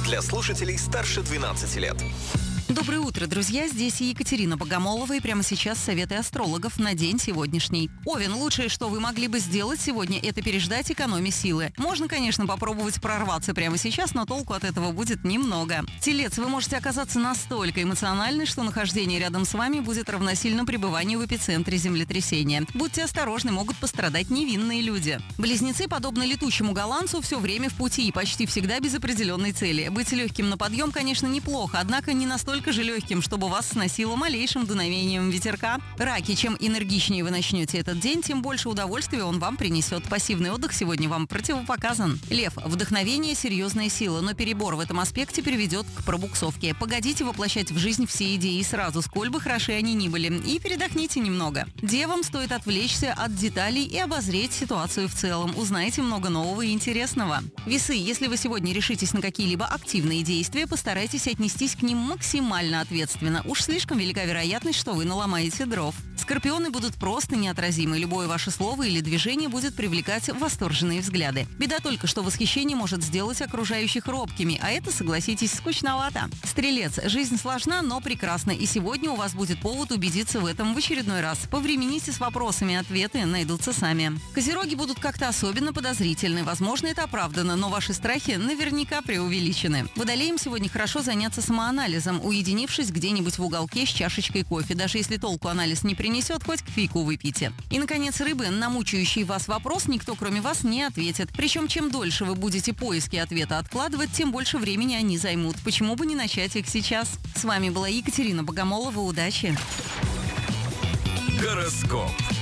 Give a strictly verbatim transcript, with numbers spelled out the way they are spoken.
для слушателей старше двенадцати лет. Доброе утро, друзья! Здесь Екатерина Богомолова, и прямо сейчас советы астрологов на день сегодняшний. Овен, лучшее, что вы могли бы сделать сегодня, это переждать экономии силы. Можно, конечно, попробовать прорваться прямо сейчас, но толку от этого будет немного. Телец, вы можете оказаться настолько эмоциональны, что нахождение рядом с вами будет равносильно пребыванию в эпицентре землетрясения. Будьте осторожны, могут пострадать невинные люди. Близнецы, подобно летучему голландцу, все время в пути и почти всегда без определенной цели. Быть легким на подъем, конечно, неплохо, однако не настолько же легким, чтобы вас сносило малейшим дуновением ветерка. Раки, чем энергичнее вы начнете этот день, тем больше удовольствия он вам принесет. Пассивный отдых сегодня вам противопоказан. Лев, вдохновение – серьезная сила, но перебор в этом аспекте приведет к пробуксовке. Погодите воплощать в жизнь все идеи сразу, сколь бы хороши они ни были, и передохните немного. Девам стоит отвлечься от деталей и обозреть ситуацию в целом. Узнаете много нового и интересного. Весы, если вы сегодня решитесь на какие-либо активные действия, постарайтесь отнестись к ним максимально ответственно. Уж слишком велика вероятность, что вы наломаете дров. Скорпионы будут просто неотразимы. Любое ваше слово или движение будет привлекать восторженные взгляды. Беда только, что восхищение может сделать окружающих робкими, а это, согласитесь, скучновато. Стрелец. Жизнь сложна, но прекрасна, и сегодня у вас будет повод убедиться в этом в очередной раз. Повремените с вопросами, ответы найдутся сами. Козероги будут как-то особенно подозрительны. Возможно, это оправдано, но ваши страхи наверняка преувеличены. Водолеям сегодня хорошо заняться самоанализом, уединившись где-нибудь в уголке с чашечкой кофе. Даже если толку анализ не принесет, хоть кофейку выпейте. И, наконец, рыбы, на мучающий вас вопрос никто, кроме вас, не ответит. Причем, чем дольше вы будете поиски ответа откладывать, тем больше времени они займут. Почему бы не начать их сейчас? С вами была Екатерина Богомолова. Удачи! Гороскоп.